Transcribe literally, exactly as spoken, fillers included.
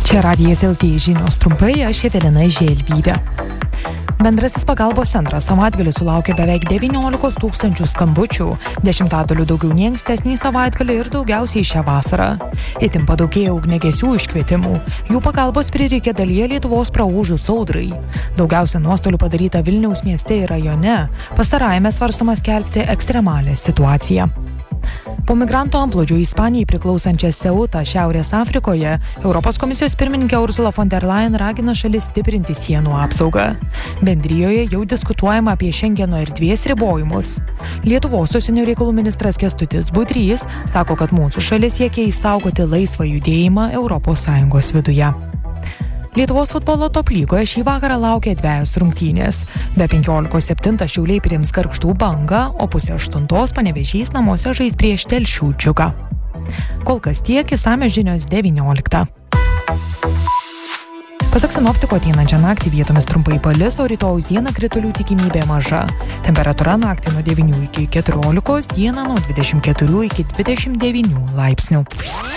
Čia Radijas L T žinios trumpai, aš Evelina Želvytė. Bendrasis pagalbos centras savaitgalį sulaukė beveik devyniolikos tūkstančių skambučių, dešimtadaliu daugiau nei ankstesnį savaitgalį ir daugiausiai šią vasarą. Itin padaugėjo ugniagesių iškvietimų. Jų pagalbos prireikė dalyje Lietuvos praūžus audrai. Daugiausia nuostolių padaryta Vilniaus mieste ir rajone. Pastarajame svarstoma skelbti ekstremalią situaciją. Po migrantų antplūdžio Ispanijai priklausančią Ceutą Šiaurės Afrikoje, Europos komisijos pirmininkė Ursula von der Leyen ragina šalis stiprinti sienų apsaugą. Bendrijoje jau diskutuojama apie Šengeno erdvės ribojimus. Lietuvos užsienio reikalų ministras Kęstutis Budrys sako, kad mūsų šalis siekia išsaugoti laisvą judėjimą Europos Sąjungos viduje. Lietuvos futbolo top lygoje šį vakarą laukia dvejos rungtynės. Be penkiolikos septintą Šiauliai priims Gargždų Bangą, o pusę aštuntos Panevėžys namuose žais prieš Telšių Džiugą. Kol kas tiek, išsamios žinios devynioliktą. Pasak sinoptiko, ateinančią naktį vietomis trumpai palis, o rytojaus dieną kritulių tikimybė maža. Temperatūra naktį nuo devynių iki keturiolikos, dieną nuo dvidešimt keturių iki dvidešimt devynių laipsnių.